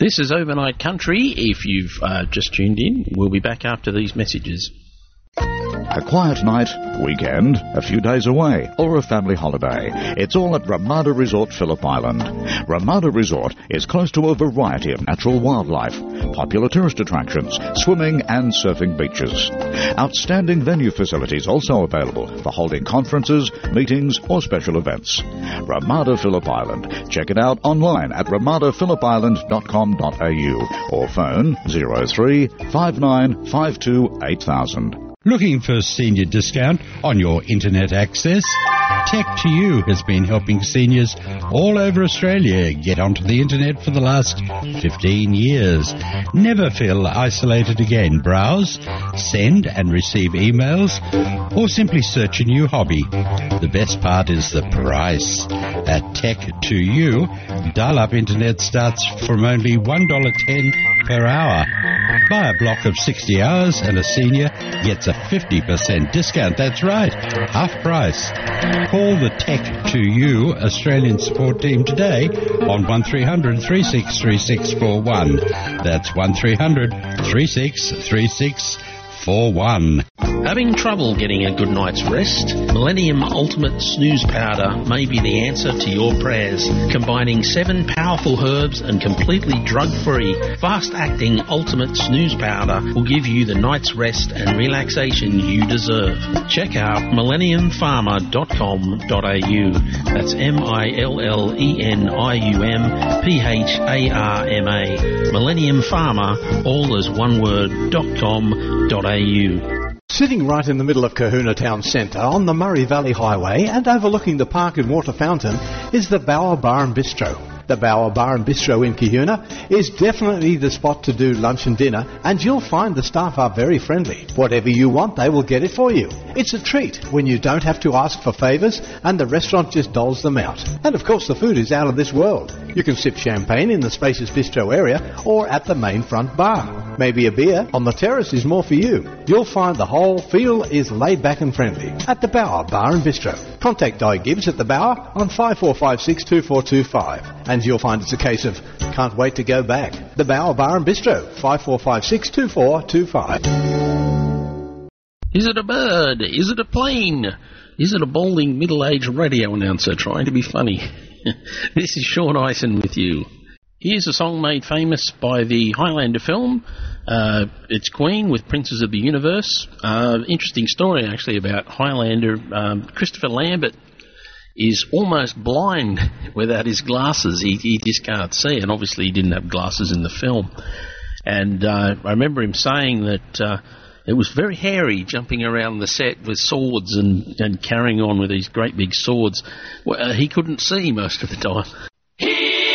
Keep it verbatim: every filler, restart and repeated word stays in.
This is Overnight Country. If you've uh, just tuned in, we'll be back after these messages. A quiet night, weekend, a few days away, or a family holiday. It's all at Ramada Resort, Phillip Island. Ramada Resort is close to a variety of natural wildlife, popular tourist attractions, swimming and surfing beaches. Outstanding venue facilities also available for holding conferences, meetings, or special events. Ramada Phillip Island. Check it out online at ramada phillip island dot com dot a u or phone zero three five nine five two eight thousand. Looking for a senior discount on your internet access? Tech to You has been helping seniors all over Australia get onto the internet for the last fifteen years. Never feel isolated again. Browse, send and receive emails, or simply search a new hobby. The best part is the price. At Tech to You, dial-up internet starts from only one dollar ten per hour. Buy a block of sixty hours and a senior gets a fifty percent discount. That's right, half price. Call the Tech to You Australian support team today on one three hundred three six three six four one. That's one three hundred three six three six four one. Having trouble getting a good night's rest? Millennium Ultimate Snooze Powder may be the answer to your prayers. Combining seven powerful herbs and completely drug-free, fast-acting Ultimate Snooze Powder will give you the night's rest and relaxation you deserve. Check out millennium pharma dot com dot a u. That's M I L L E N I U M P H A R M A. Millennium Pharma, all as one word, dot com dot a u. Sitting right in the middle of Kahuna Town Centre on the Murray Valley Highway and overlooking the park and water fountain is the Bower Bar and Bistro. The Bower Bar and Bistro in Kahuna is definitely the spot to do lunch and dinner, and you'll find the staff are very friendly. Whatever you want, they will get it for you. It's a treat when you don't have to ask for favours and the restaurant just doles them out. And of course the food is out of this world. You can sip champagne in the spacious bistro area or at the main front bar. Maybe a beer on the terrace is more for you. You'll find the whole feel is laid back and friendly at the Bower Bar and Bistro. Contact Di Gibbs at the Bower on five four five six two four two five and you'll find it's a case of can't wait to go back. The Bower Bar and Bistro, five four five six two four two five. Is it a bird? Is it a plane? Is it a balding middle-aged radio announcer trying to be funny? This is Sean Eisen with you. Here's a song made famous by the Highlander film. Uh, it's Queen with Princes of the Universe. Uh, interesting story, actually, about Highlander. Um, Christopher Lambert is almost blind without his glasses. He, he just can't see, and obviously he didn't have glasses in the film. And uh, I remember him saying that uh, it was very hairy jumping around the set with swords and, and carrying on with these great big swords. Well, uh, he couldn't see most of the time.